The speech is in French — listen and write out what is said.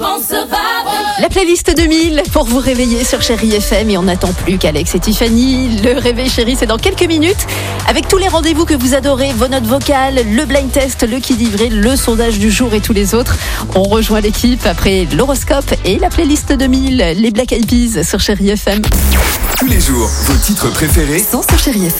La playlist 2000 pour vous réveiller sur Chérie FM et on n'attend plus qu'Alex et Tiffany. Le réveil chéri, c'est dans quelques minutes avec tous les rendez-vous que vous adorez, vos notes vocales, le blind test, le qui dit vrai, le sondage du jour et tous les autres. On rejoint l'équipe après l'horoscope et la playlist 2000, les Black Eyed Peas sur Chérie FM. Tous les jours, vos titres préférés sont sur Chérie FM.